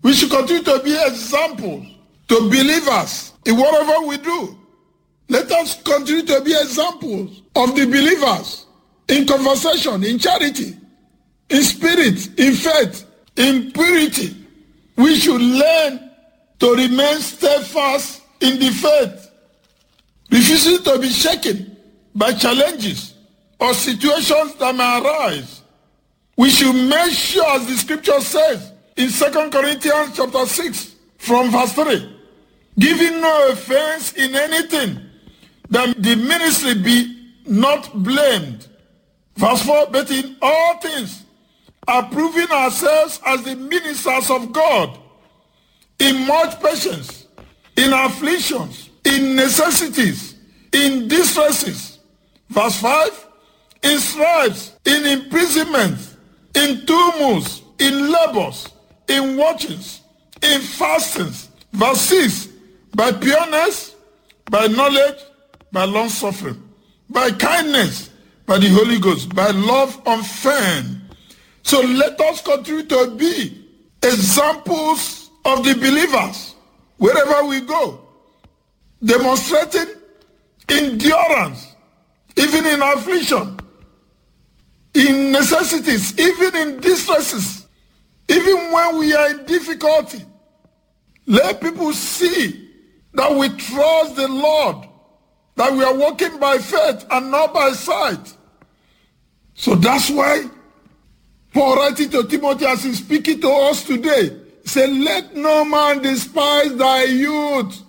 We should continue to be examples to believers in whatever we do. Let us continue to be examples of the believers in conversation, in charity, in spirit, in faith, in purity. We should learn to remain steadfast in the faith, refusing to be shaken by challenges or situations that may arise. We should make sure, as the scripture says in 2 Corinthians chapter 6 from verse 3, giving no offense in anything, that the ministry be not blamed. Verse 4, but in all things, approving ourselves as the ministers of God, in much patience, in afflictions, in necessities, in distresses. Verse 5, in stripes, in imprisonment, in tumults, in labors, in watchings, in fastings. Verse 6, by pureness, by knowledge, by long suffering, by kindness, by the Holy Ghost, by love unfeigned. So let us continue to be examples of the believers wherever we go, demonstrating endurance, even in affliction, in necessities, even in distresses, even when we are in difficulty. Let people see that we trust the Lord, that we are walking by faith and not by sight. So that's why Paul writing to Timothy, as he's speaking to us today, say, let no man despise thy youth.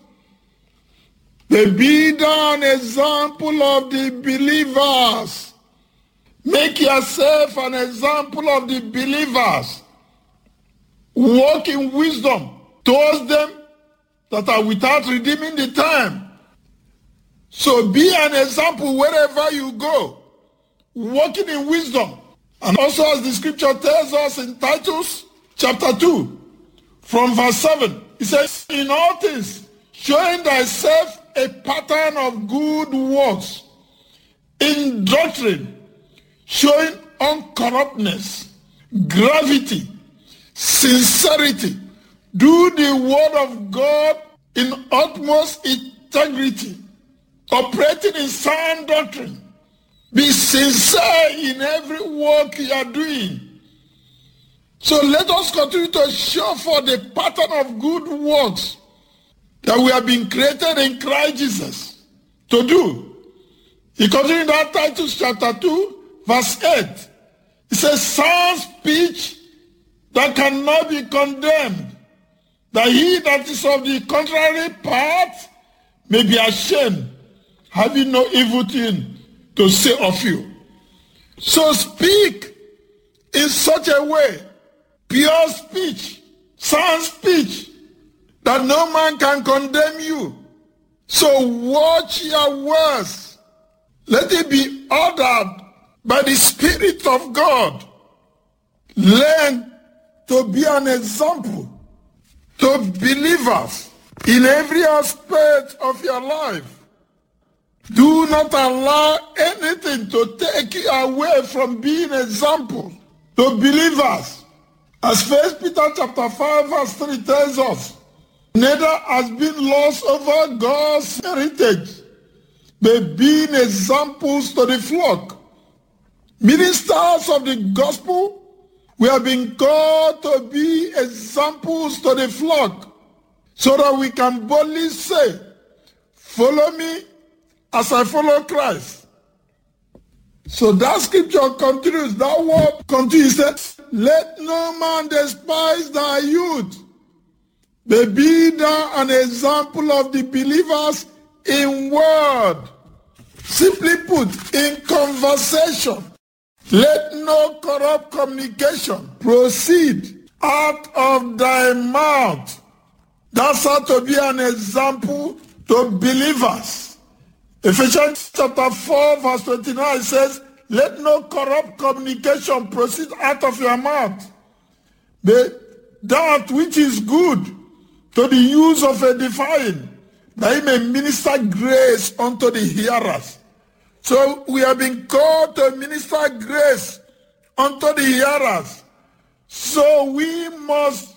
Be thou an example of the believers. Make yourself an example of the believers. Walk in wisdom towards them that are without redeeming the time. So be an example wherever you go, walking in wisdom. And also, as the scripture tells us in Titus chapter 2, from verse 7, it says, in all things, showing thyself a pattern of good works, in doctrine, showing uncorruptness, gravity, sincerity. Do the word of God in utmost integrity, operating in sound doctrine. Be sincere in every work you are doing. So let us continue to show for the pattern of good works that we have been created in Christ Jesus to do. He continued in that Titus chapter 2, verse 8. It says, sound speech that cannot be condemned, that he that is of the contrary part may be ashamed, having no evil thing to say of you. So speak in such a way, pure speech, sound speech, that no man can condemn you. So watch your words. Let it be ordered by the Spirit of God. Learn to be an example to believers in every aspect of your life. Do not allow anything to take you away from being example to believers. As 1 Peter chapter 5 verse 3 tells us, neither has been lost over God's heritage, but being examples to the flock. Ministers of the gospel, we have been called to be examples to the flock, so that we can boldly say, follow me as I follow Christ. So that scripture continues, that word continues, that let no man despise thy youth, but be thou an example of the believers in word. Simply put, in conversation. Let no corrupt communication proceed out of thy mouth. That's how to be an example to believers. Ephesians chapter 4 verse 29 says, let no corrupt communication proceed out of your mouth, but that which is good to the use of edifying, that he may minister grace unto the hearers. So we have been called to minister grace unto the hearers. So we must